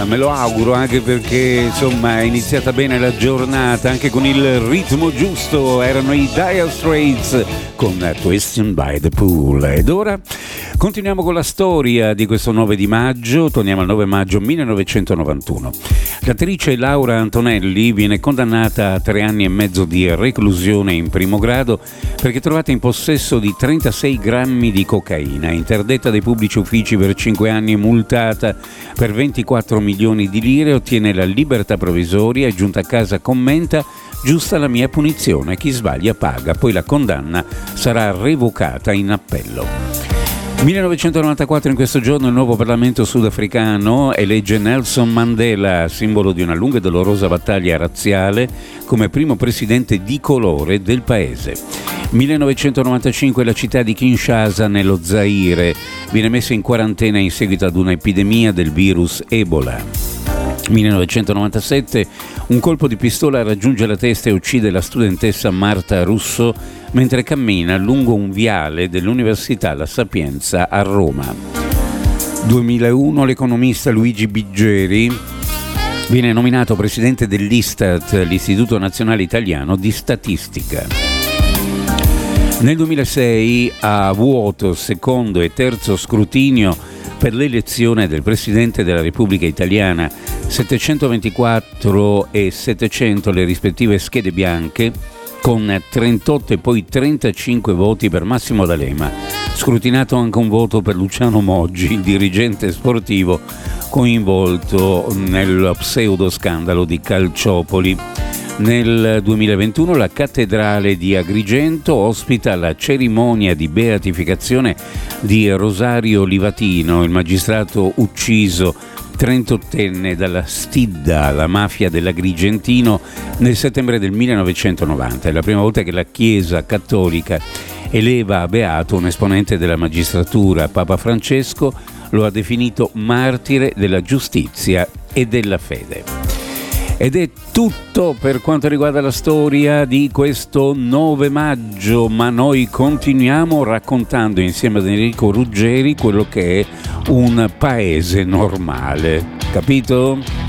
me lo auguro, anche perché insomma è iniziata bene la giornata, anche con il ritmo giusto. Erano i Dire Straits con Twisting by the Pool. Ed ora continuiamo con la storia di questo 9 di maggio, torniamo al 9 maggio 1991. L'attrice Laura Antonelli viene condannata a 3 anni e mezzo di reclusione in primo grado perché trovata in possesso di 36 grammi di cocaina, interdetta dai pubblici uffici per 5 anni e multata per 24 milioni di lire, ottiene la libertà provvisoria e giunta a casa commenta: giusta la mia punizione, chi sbaglia paga, poi la condanna sarà revocata in appello. 1994, in questo giorno il nuovo Parlamento sudafricano elegge Nelson Mandela, simbolo di una lunga e dolorosa battaglia razziale, come primo presidente di colore del paese. 1995 la città di Kinshasa, nello Zaire, viene messa in quarantena in seguito ad un'epidemia del virus Ebola. 1997 un colpo di pistola raggiunge la testa e uccide la studentessa Marta Russo mentre cammina lungo un viale dell'Università La Sapienza a Roma. 2001 l'economista Luigi Biggeri viene nominato presidente dell'Istat, l'Istituto Nazionale Italiano di Statistica. Nel 2006 a vuoto secondo e terzo scrutinio per l'elezione del Presidente della Repubblica Italiana, 724 e 700 le rispettive schede bianche, con 38 e poi 35 voti per Massimo D'Alema. Scrutinato anche un voto per Luciano Moggi, il dirigente sportivo coinvolto nel pseudo scandalo di Calciopoli. Nel 2021 la cattedrale di Agrigento ospita la cerimonia di beatificazione di Rosario Livatino, il magistrato ucciso 38enne dalla Stidda, la mafia dell'Agrigentino, nel settembre del 1990. È la prima volta che la Chiesa cattolica eleva a beato un esponente della magistratura. Papa Francesco lo ha definito martire della giustizia e della fede. Ed è tutto per quanto riguarda la storia di questo 9 maggio, ma noi continuiamo raccontando insieme ad Enrico Ruggeri quello che è un paese normale, capito?